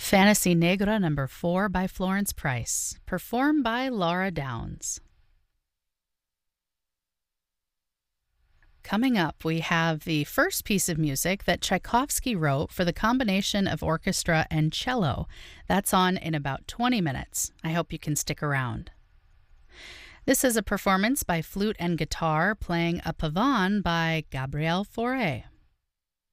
Fantasy Negra Number 4 by Florence Price, performed by Laura Downs. Coming up, we have the first piece of music that Tchaikovsky wrote for the combination of orchestra and cello. That's on in about 20 minutes. I hope you can stick around. This is a performance by flute and guitar playing a pavane by Gabriel Fauré.